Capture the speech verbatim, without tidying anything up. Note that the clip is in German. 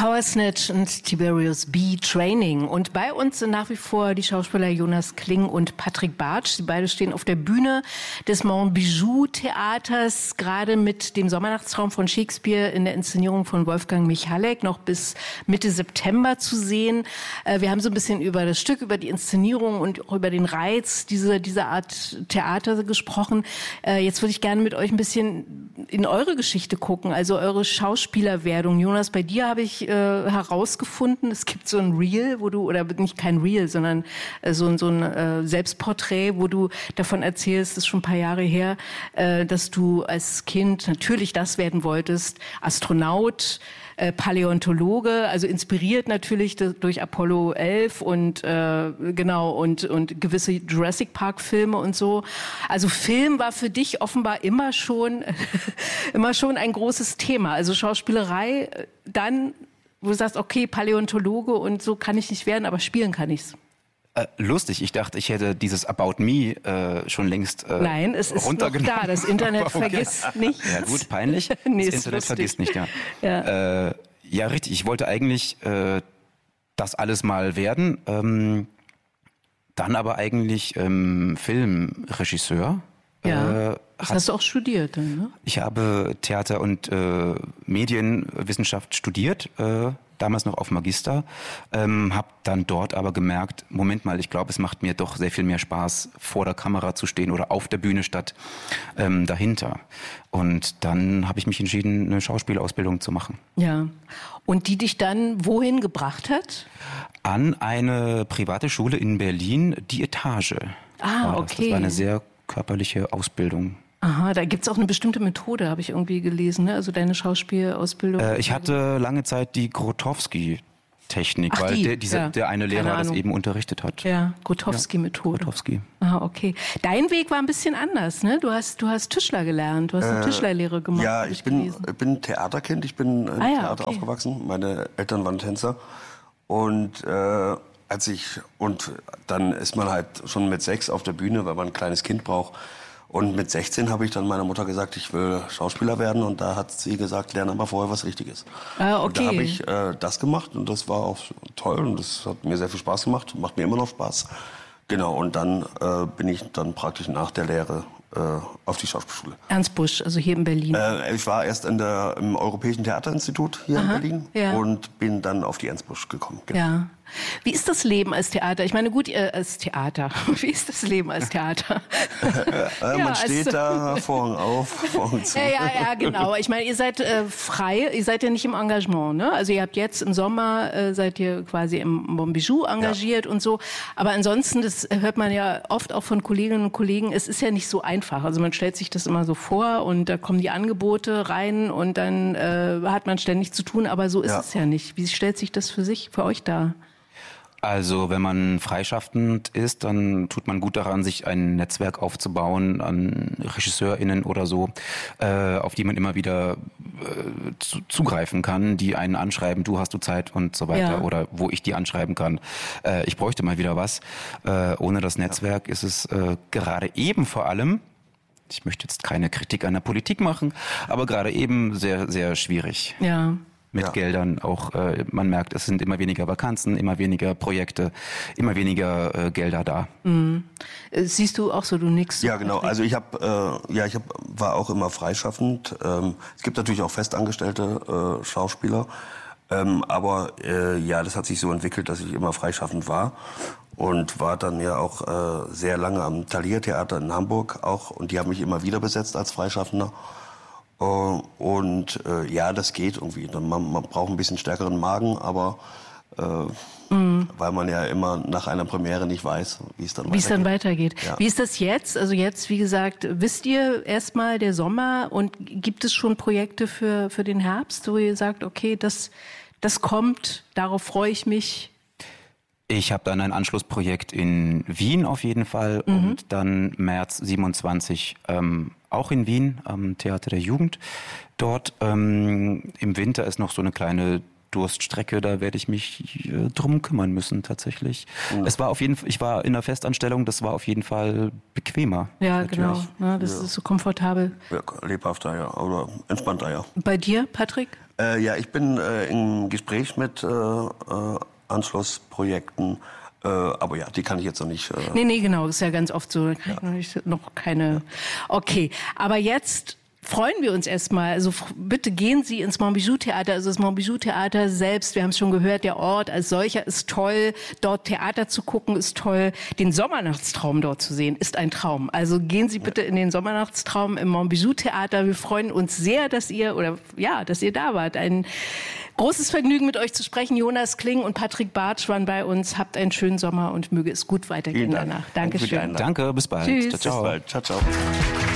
Power Snatch und Tiberius B. Training. Und bei uns sind nach wie vor die Schauspieler Jonas Kling und Patrick Bartsch. Sie beide stehen auf der Bühne des Monbijou Theaters, gerade mit dem Sommernachtstraum von Shakespeare in der Inszenierung von Wolfgang Michalek noch bis Mitte September zu sehen. Wir haben so ein bisschen über das Stück, über die Inszenierung und auch über den Reiz dieser, dieser Art Theater gesprochen. Jetzt würde ich gerne mit euch ein bisschen in eure Geschichte gucken, also eure Schauspielerwerdung. Jonas, bei dir habe ich äh, herausgefunden, es gibt so ein Reel, wo du, oder nicht kein Reel, sondern äh, so, so ein äh, Selbstporträt, wo du davon erzählst, das ist schon ein paar Jahre her, äh, dass du als Kind natürlich das werden wolltest, Astronaut, äh, Paläontologe, also inspiriert natürlich durch Apollo elf und äh, genau und und gewisse Jurassic Park Filme und so. Also Film war für dich offenbar immer schon immer schon ein großes Thema. Also Schauspielerei, dann wo du sagst, okay, Paläontologe und so kann ich nicht werden, aber spielen kann ich's. Äh, lustig, ich dachte, ich hätte dieses About Me äh, schon längst äh, Nein, es ist noch da, das Internet okay. vergisst nichts. Ja gut, peinlich, nee, das Internet lustig. vergisst nicht, ja. Ja, äh, ja richtig, ich wollte eigentlich äh, das alles mal werden, ähm, dann aber eigentlich ähm, Filmregisseur. Ja, äh, das hast du auch studiert dann, ne? Ich habe Theater- und äh, Medienwissenschaft studiert, äh, damals noch auf Magister, ähm, habe dann dort aber gemerkt, Moment mal, ich glaube, es macht mir doch sehr viel mehr Spaß, vor der Kamera zu stehen oder auf der Bühne statt ähm, dahinter. Und dann habe ich mich entschieden, eine Schauspielausbildung zu machen. Ja, und die dich dann wohin gebracht hat? An eine private Schule in Berlin, die Etage. Ah, war das. okay. Das war eine sehr körperliche Ausbildung. Aha, da gibt's auch eine bestimmte Methode, habe ich irgendwie gelesen, ne? Also deine Schauspielausbildung. Äh, ich hatte lange Zeit die Grotowski-Technik, Ach, weil die, der, dieser, ja. der eine Lehrer das eben unterrichtet hat. Ja, Grotowski-Methode. Ja, Grotowski. Ah, okay. Dein Weg war ein bisschen anders, ne? Du hast, du hast Tischler gelernt, du hast eine äh, Tischlerlehre gemacht. Ja, ich bin, ich bin Theaterkind, ich bin im ah, ja, Theater okay. aufgewachsen. Meine Eltern waren Tänzer und äh, als ich und dann ist man halt schon mit sechs auf der Bühne, weil man ein kleines Kind braucht. Und mit sechzehn habe ich dann meiner Mutter gesagt, ich will Schauspieler werden. Und da hat sie gesagt, lerne aber vorher was Richtiges. Ah, okay. Und da habe ich äh, das gemacht und das war auch toll und das hat mir sehr viel Spaß gemacht, macht mir immer noch Spaß. Genau, und dann äh, bin ich dann praktisch nach der Lehre äh, auf die Schauspielschule. Ernst Busch, also hier in Berlin. Äh, ich war erst in der, im Europäischen Theaterinstitut hier Aha, in Berlin ja. und bin dann auf die Ernst Busch gekommen. Genau. Ja. Wie ist das Leben als Theater? Ich meine, gut, äh, als Theater. Wie ist das Leben als Theater? äh, ja, man steht also, da, Vorhang auf, Vorhang zu. Ja, ja, ja, genau. Ich meine, ihr seid äh, frei, ihr seid ja nicht im Engagement, ne? Also ihr habt jetzt im Sommer, äh, seid ihr quasi im Monbijou engagiert ja. und so. Aber ansonsten, das hört man ja oft auch von Kolleginnen und Kollegen, es ist ja nicht so einfach. Also man stellt sich das immer so vor und da kommen die Angebote rein und dann äh, hat man ständig zu tun, aber so ist ja. es ja nicht. Wie stellt sich das für sich, für euch dar? Also wenn man freischaffend ist, dann tut man gut daran, sich ein Netzwerk aufzubauen an RegisseurInnen oder so, äh, auf die man immer wieder äh, zu, zugreifen kann, die einen anschreiben, du hast du Zeit und so weiter, ja. oder wo ich die anschreiben kann. Äh, ich bräuchte mal wieder was. Äh, ohne das Netzwerk ist es äh, gerade eben vor allem, ich möchte jetzt keine Kritik an der Politik machen, aber gerade eben sehr, sehr schwierig. Ja. Mit ja. Geldern auch, äh, man merkt, es sind immer weniger Vakanzen, immer weniger Projekte, immer weniger äh, Gelder da. Mhm. Siehst du auch so, du nix? Ja, genau. Also ich habe, äh, ja, ich hab, war auch immer freischaffend. Ähm, es gibt natürlich auch festangestellte äh, Schauspieler, ähm, aber äh, ja, das hat sich so entwickelt, dass ich immer freischaffend war und war dann ja auch äh, sehr lange am Thalia Theater in Hamburg auch und die haben mich immer wieder besetzt als Freischaffender. Und äh, ja, das geht irgendwie. Man, man braucht ein bisschen stärkeren Magen, aber äh, mhm. weil man ja immer nach einer Premiere nicht weiß, wie es dann wie weitergeht. Wie es dann weitergeht. Ja. Wie ist das jetzt? Also jetzt, wie gesagt, wisst ihr erstmal der Sommer und gibt es schon Projekte für, für den Herbst, wo ihr sagt, okay, das, das kommt, darauf freue ich mich? Ich habe dann ein Anschlussprojekt in Wien auf jeden Fall mhm. und dann März siebenundzwanzig ähm, auch in Wien am Theater der Jugend. Dort ähm, im Winter ist noch so eine kleine Durststrecke, da werde ich mich äh, drum kümmern müssen tatsächlich. Mhm. Es war auf jeden Fall, ich war in einer Festanstellung, das war auf jeden Fall bequemer. Ja, natürlich. genau. Ja, das ja. ist so komfortabel. Ja, lebhafter, ja, oder entspannter, ja. Bei dir, Patrick? Äh, ja, ich bin äh, im Gespräch mit äh, äh, Anschlussprojekten. Äh, aber ja, die kann ich jetzt noch nicht... Äh nee, nee, genau. Das ist ja ganz oft so. Da kann ich noch, nicht, noch keine... Okay, aber jetzt... freuen wir uns erstmal. Also bitte gehen Sie ins Montbijou-Theater. Also das Montbijou-Theater selbst, wir haben es schon gehört, der Ort als solcher ist toll. Dort Theater zu gucken ist toll. Den Sommernachtstraum dort zu sehen ist ein Traum. Also gehen Sie bitte in den Sommernachtstraum im Montbijou-Theater. Wir freuen uns sehr, dass ihr oder ja, dass ihr da wart. Ein großes Vergnügen, mit euch zu sprechen. Jonas Kling und Patrick Bartsch waren bei uns. Habt einen schönen Sommer und möge es gut weitergehen Dank. danach. Dankeschön. Danke, bis bald. Tschüss. Ciao, ciao. Bis bald. Ciao, ciao.